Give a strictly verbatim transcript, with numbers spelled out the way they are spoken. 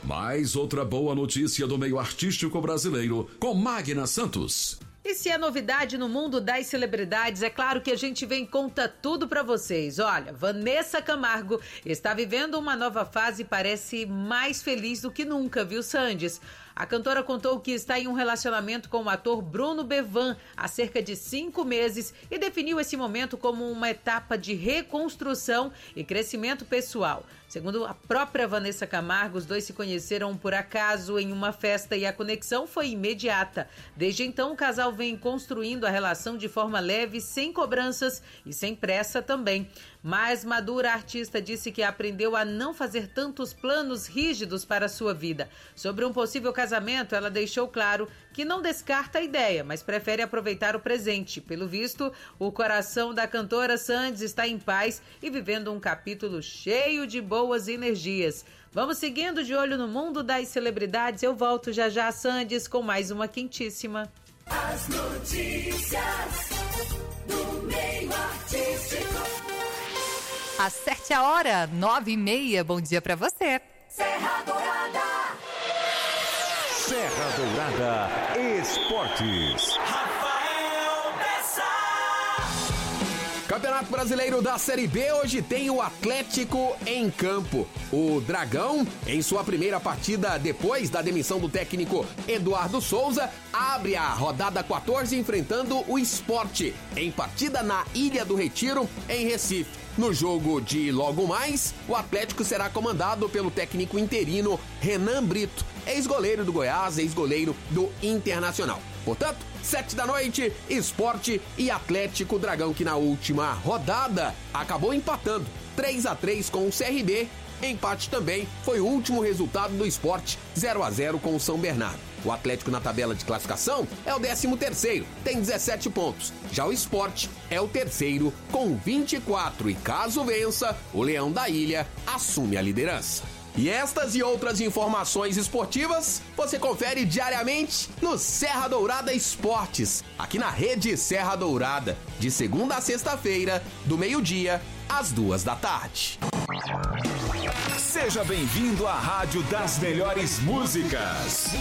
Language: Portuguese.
Mais outra boa notícia do meio artístico brasileiro com Magna Santos. E se é novidade no mundo das celebridades, é claro que a gente vem e conta tudo pra vocês. Olha, Vanessa Camargo está vivendo uma nova fase e parece mais feliz do que nunca, viu, Sandes? A cantora contou que está em um relacionamento com o ator Bruno Bevan há cerca de cinco meses e definiu esse momento como uma etapa de reconstrução e crescimento pessoal. Segundo a própria Vanessa Camargo, os dois se conheceram por acaso em uma festa e a conexão foi imediata. Desde então, o casal vem construindo a relação de forma leve, sem cobranças e sem pressa também. Mais madura, a artista disse que aprendeu a não fazer tantos planos rígidos para a sua vida. Sobre um possível casamento, ela deixou claro que não descarta a ideia, mas prefere aproveitar o presente. Pelo visto, o coração da cantora Sandes está em paz e vivendo um capítulo cheio de boas energias. Vamos seguindo de olho no mundo das celebridades. Eu volto já já, Sandes, com mais uma quentíssima. As notícias do meio artístico. Acerte a hora, nove e meia. Bom dia pra você. Serra Dourada. Serra Dourada Esportes. Rafael Bessa. Campeonato Brasileiro da Série B, hoje tem o Atlético em campo. O Dragão, em sua primeira partida depois da demissão do técnico Eduardo Souza, abre a rodada quatorze enfrentando o Sport, em partida na Ilha do Retiro, em Recife. No jogo de logo mais, o Atlético será comandado pelo técnico interino Renan Brito, ex-goleiro do Goiás, ex-goleiro do Internacional. Portanto, sete da noite, Sport e Atlético. Dragão que na última rodada acabou empatando três a três com o C R B. Empate também foi o último resultado do Sport, zero a zero com o São Bernardo. O Atlético na tabela de classificação é o décimo terceiro, tem dezessete pontos. Já o Sport é o terceiro com vinte e quatro e caso vença, o Leão da Ilha assume a liderança. E estas e outras informações esportivas você confere diariamente no Serra Dourada Esportes, aqui na Rede Serra Dourada, de segunda a sexta-feira, do meio-dia às duas da tarde. Seja bem-vindo à Rádio das Melhores Músicas.